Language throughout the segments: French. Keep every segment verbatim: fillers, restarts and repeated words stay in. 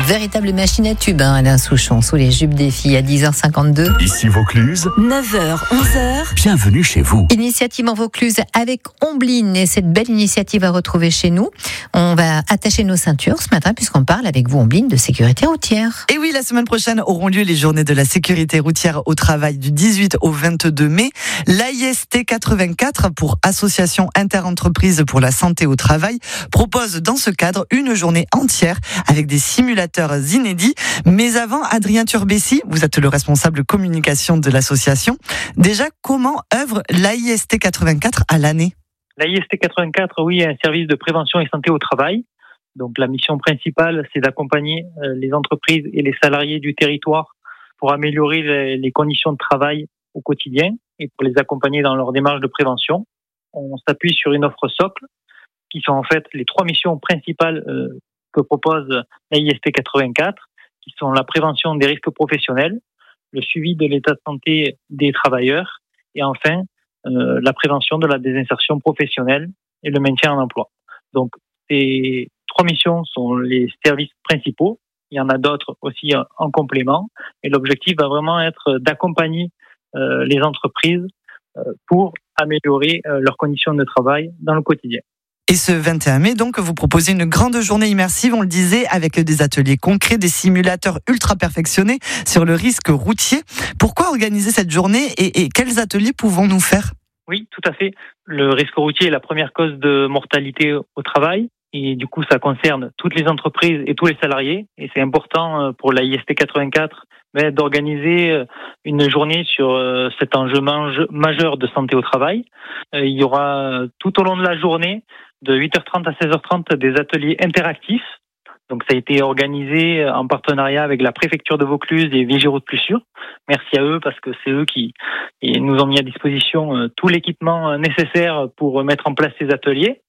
véritable machine à tube, hein, Alain Souchon, sous les jupes des filles à dix heures cinquante-deux. Ici Vaucluse, neuf heures, onze heures. Bienvenue chez vous. Initiative en Vaucluse avec Ombline et cette belle initiative à retrouver chez nous. On va attacher nos ceintures ce matin puisqu'on parle avec vous, Ombline, de sécurité routière. Et oui, la semaine prochaine auront lieu les journées de la sécurité routière au travail du dix-huit au vingt-deux mai. L'A I S T quatre-vingt-quatre, pour Association Interentreprises pour la santé au travail, propose dans ce cadre une journée entière avec des simulateurs inédits. Mais avant, Adrien Turbessi, vous êtes le responsable communication de l'association. Déjà, comment œuvre l'A I S T quatre-vingt-quatre à l'année ? L'A I S T quatre-vingt-quatre, oui, est un service de prévention et santé au travail. Donc la mission principale, c'est d'accompagner les entreprises et les salariés du territoire pour améliorer les conditions de travail au quotidien et pour les accompagner dans leur démarche de prévention. On s'appuie sur une offre socle qui sont en fait les trois missions principales que propose l'A I S T quatre-vingt-quatre, qui sont la prévention des risques professionnels, le suivi de l'état de santé des travailleurs et enfin euh, la prévention de la désinsertion professionnelle et le maintien en emploi. Donc ces trois missions sont les services principaux. Il y en a d'autres aussi en complément et l'objectif va vraiment être d'accompagner euh, les entreprises euh, pour améliorer euh, leurs conditions de travail dans le quotidien. Et ce vingt et un mai, donc, vous proposez une grande journée immersive, on le disait, avec des ateliers concrets, des simulateurs ultra perfectionnés sur le risque routier. Pourquoi organiser cette journée et, et quels ateliers pouvons-nous faire ? Oui, tout à fait. Le risque routier est la première cause de mortalité au travail. Et du coup, ça concerne toutes les entreprises et tous les salariés. Et c'est important pour l'A I S T quatre-vingt-quatre mais d'organiser une journée sur cet enjeu majeur de santé au travail. Il y aura tout au long de la journée, de huit heures trente à seize heures trente, des ateliers interactifs. Donc ça a été organisé en partenariat avec la préfecture de Vaucluse et Vigiroute Plus Sûr. Merci à eux parce que c'est eux qui nous ont mis à disposition tout l'équipement nécessaire pour mettre en place ces ateliers.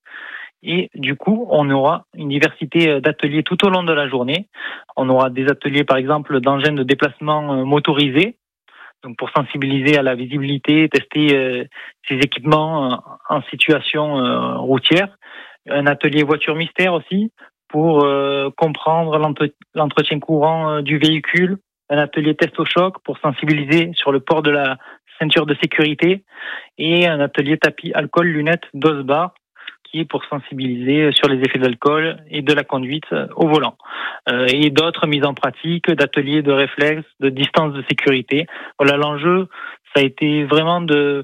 Et du coup, on aura une diversité d'ateliers tout au long de la journée. On aura des ateliers, par exemple, d'engins de déplacement motorisés, donc pour sensibiliser à la visibilité, tester euh, ces équipements en situation euh, routière. Un atelier voiture mystère aussi, pour euh, comprendre l'entre- l'entretien courant euh, du véhicule. Un atelier test au choc pour sensibiliser sur le port de la ceinture de sécurité. Et un atelier tapis alcool, lunettes, dose bar, qui est pour sensibiliser sur les effets de l'alcool et de la conduite au volant. Euh, et d'autres mises en pratique d'ateliers de réflexes, de distance de sécurité. Voilà, l'enjeu, ça a été vraiment de,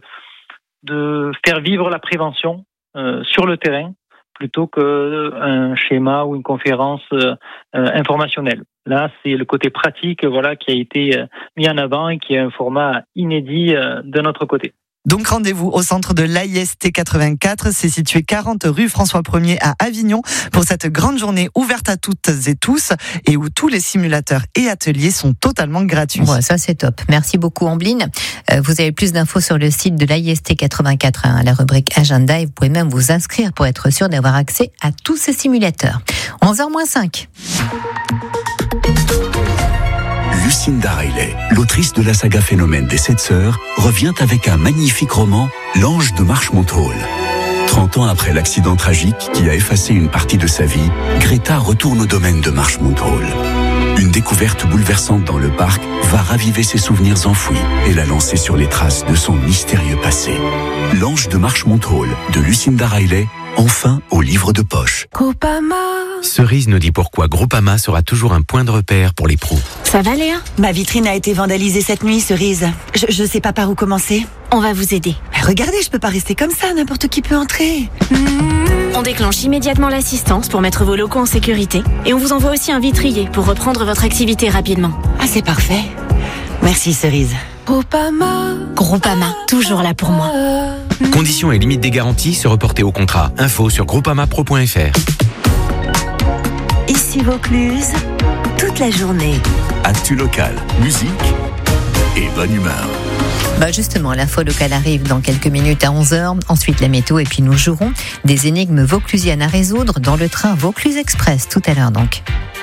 de faire vivre la prévention euh, sur le terrain plutôt qu'un schéma ou une conférence euh, informationnelle. Là, c'est le côté pratique, voilà, qui a été mis en avant et qui est un format inédit euh, de notre côté. Donc rendez-vous au centre de l'A I S T quatre-vingt-quatre, c'est situé quarante rue François Ier à Avignon pour cette grande journée ouverte à toutes et tous et où tous les simulateurs et ateliers sont totalement gratuits. Ouais, ça c'est top. Merci beaucoup Ombline. Euh, vous avez plus d'infos sur le site de l'A I S T quatre-vingt-quatre, hein, la rubrique agenda, et vous pouvez même vous inscrire pour être sûr d'avoir accès à tous ces simulateurs. onze heures moins cinq. Lucinda Riley, l'autrice de la saga Phénomène des Sept Sœurs, revient avec un magnifique roman, L'Ange de Marchmont Hall. Trente ans après l'accident tragique qui a effacé une partie de sa vie, Greta retourne au domaine de Marchmont Hall. Une découverte bouleversante dans le parc va raviver ses souvenirs enfouis et la lancer sur les traces de son mystérieux passé. L'Ange de Marchmont Hall de Lucinda Riley, enfin au livre de poche. Groupama. Cerise nous dit pourquoi Groupama sera toujours un point de repère pour les pros. Ça va Léa ? Ma vitrine a été vandalisée cette nuit, Cerise. Je, je sais pas par où commencer. On va vous aider. Mais regardez, je peux pas rester comme ça, n'importe qui peut entrer. On déclenche immédiatement l'assistance pour mettre vos locaux en sécurité et on vous envoie aussi un vitrier pour reprendre votre activité rapidement. Ah, c'est parfait. Merci, Cerise. Groupama. Groupama, toujours là pour moi. Conditions et limites des garanties se reporter au contrat. Info sur groupama pro point f r. Ici Vaucluse, toute la journée. Actu locale, musique et bonne humeur. Bah justement, l'info locale arrive dans quelques minutes à onze heures. Ensuite, la météo et puis nous jouerons des énigmes vauclusiennes à résoudre dans le train Vaucluse Express tout à l'heure donc.